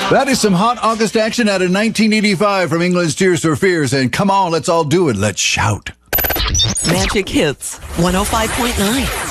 That is some hot August action out of 1985 from England's Tears for Fears. And come on, let's all do it. Let's shout. Magic Hits 105.9.